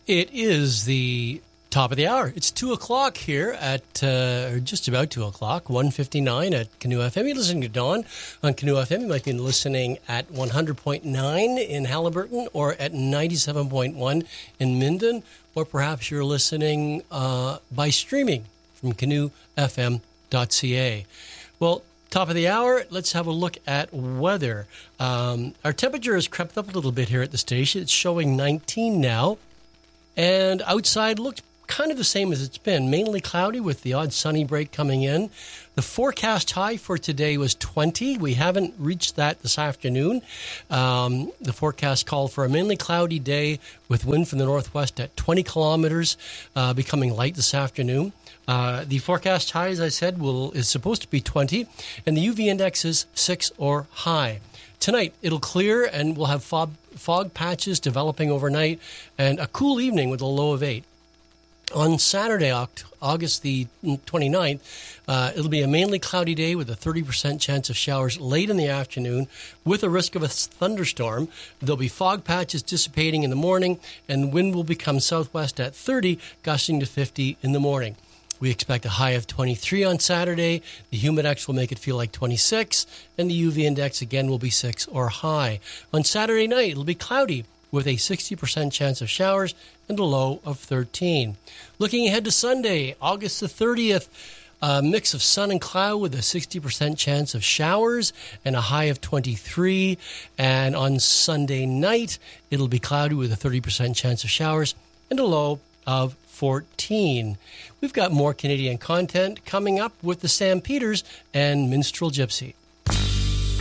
It is the top of the hour. It's 2 o'clock here at, or just about 2 o'clock, 1:59 at Canoe FM. You're listening to Dawn on Canoe FM. You might be listening at 100.9 in Haliburton or at 97.1 in Minden, or perhaps you're listening by streaming from canoefm.ca. Well, top of the hour, let's have a look at weather. Our temperature has crept up a little bit here at the station. It's showing 19 now. And outside looked kind of the same as it's been, mainly cloudy with the odd sunny break coming in. The forecast high for today was 20. We haven't reached that this afternoon. The forecast called for a mainly cloudy day with wind from the northwest at 20 kilometers, becoming light this afternoon. The forecast high, as I said, is supposed to be 20, and the UV index is 6 or high. Tonight, it'll clear, and we'll have fog patches developing overnight, and a cool evening with a low of 8. On Saturday, August the 29th, it'll be a mainly cloudy day with a 30% chance of showers late in the afternoon with a risk of a thunderstorm. There'll be fog patches dissipating in the morning, and wind will become southwest at 30, gusting to 50 in the morning. We expect a high of 23 on Saturday. The humidex will make it feel like 26, and the UV index again will be 6 or high. On Saturday night, it'll be cloudy with a 60% chance of showers and a low of 13. Looking ahead to Sunday, August the 30th, a mix of sun and cloud with a 60% chance of showers and a high of 23. And on Sunday night, it'll be cloudy with a 30% chance of showers and a low of 14. We've got more Canadian content coming up with the Stampeders and Minstrel Gypsy.